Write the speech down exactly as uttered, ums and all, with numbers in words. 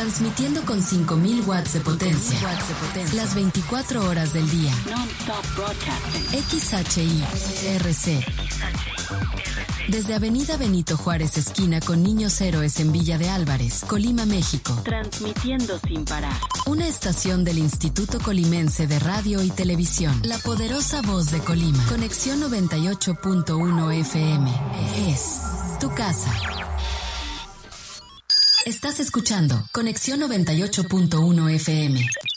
Transmitiendo con cinco mil watts de potencia. Watts de potencia. Las veinticuatro horas del día. Non-stop broadcasting. X H I R C. Desde Avenida Benito Juárez, esquina con Niños Héroes en Villa de Álvarez, Colima, México. Transmitiendo sin parar. Una estación del Instituto Colimense de Radio y Televisión. La poderosa voz de Colima. Conexión noventa y ocho punto uno F M. Es tu casa. Estás escuchando Conexión noventa y ocho punto uno F M.